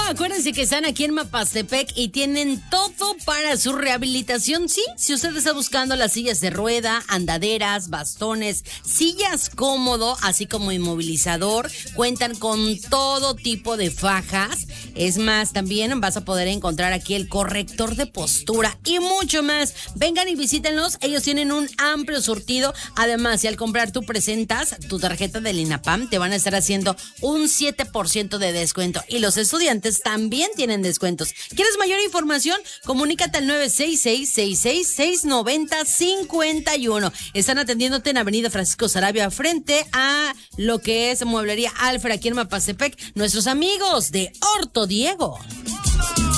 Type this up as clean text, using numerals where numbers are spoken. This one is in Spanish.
Acuérdense que están aquí en Mapastepec y tienen todo para su rehabilitación. Sí, si usted está buscando las sillas de rueda, andaderas, bastones, sillas cómodo, así como inmovilizador, cuentan con todo tipo de fajas. Es más, también vas a poder encontrar aquí el corrector de postura y mucho más. Vengan y visítenlos, ellos tienen un amplio surtido. Además, si al comprar tú presentas tu tarjeta del INAPAM, te van a estar haciendo un 7% de descuento. Y los estudiantes también tienen descuentos. ¿Quieres mayor información? Comunícate al 966-666-9051. Están atendiéndote en Avenida Francisco Sarabia, frente a lo que es Mueblería Alfred, aquí en Mapastepec. Nuestros amigos de Orto Diego.